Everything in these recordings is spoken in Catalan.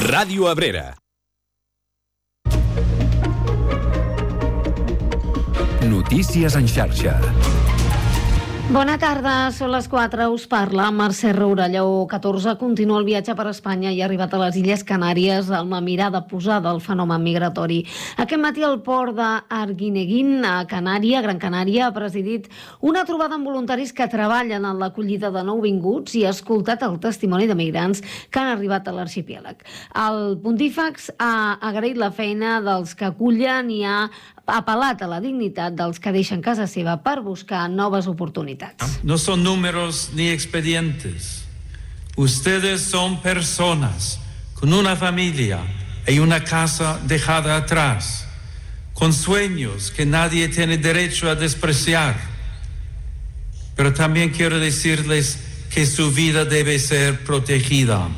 Ràdio Abrera. Notícies en xarxa. Bona tarda, són les 4, us parla Mercè Roura. Lleó 14 continua el viatge per Espanya i ha arribat a les Illes Canàries amb la mirada posada al fenomen migratori. Aquest matí el port d'Arguineguín, a Canària, Gran Canària, ha presidit una trobada amb voluntaris que treballen en l'acollida de nouvinguts i ha escoltat el testimoni de migrants que han arribat a l'arxipèlag. El pontífex ha agraït la feina dels que acullen i ha apel·lat a la dignitat dels que deixen casa seva per buscar noves oportunitats. No son números ni expedientes. Ustedes son personas con una familia y una casa dejada atrás, con sueños que nadie tiene derecho a despreciar. Pero también quiero decirles que su vida debe ser protegida.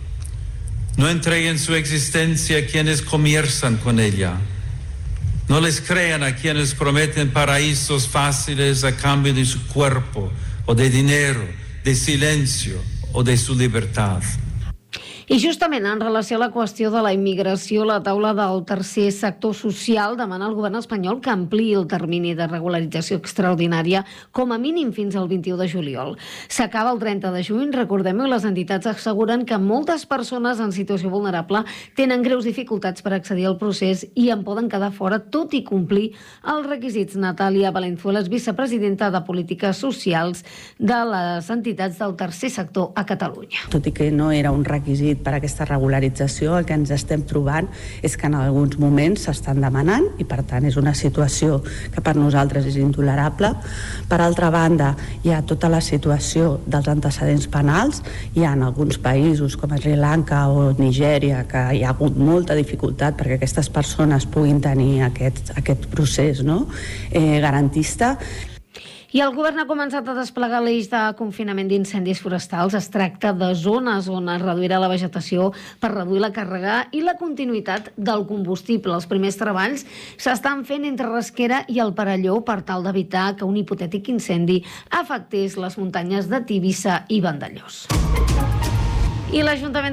No entreguen su existencia a quienes comienzan con ella. No les crean a quienes prometen paraísos fáciles a cambio de su cuerpo, o de dinero, de silencio o de su libertad. I justament en relació a la qüestió de la immigració, la taula del tercer sector social demana al govern espanyol que ampliï el termini de regularització extraordinària com a mínim fins al 21 de juliol. S'acaba el 30 de juny, recordem-ho, i les entitats asseguren que moltes persones en situació vulnerable tenen greus dificultats per accedir al procés i en poden quedar fora tot i complir els requisits. Natàlia Valenzuela és vicepresidenta de Polítiques Socials de les entitats del tercer sector a Catalunya. Tot i que no era un requisit per aquesta regularització, el que ens estem trobant és que en alguns moments s'estan demanant i per tant és una situació que per nosaltres és intolerable. Per altra banda, hi ha tota la situació dels antecedents penals. Hi ha en alguns països com Sri Lanka o Nigèria que hi ha hagut molta dificultat perquè aquestes persones puguin tenir aquest procés, garantista. I el govern ha començat a desplegar l'eix de confinament d'incendis forestals. Es tracta de zones on es reduirà la vegetació per reduir la càrrega i la continuïtat del combustible. Els primers treballs s'estan fent entre Rasquera i el Perelló per tal d'evitar que un hipotètic incendi afectés les muntanyes de Tivissa i Vandellòs. I l'Ajuntament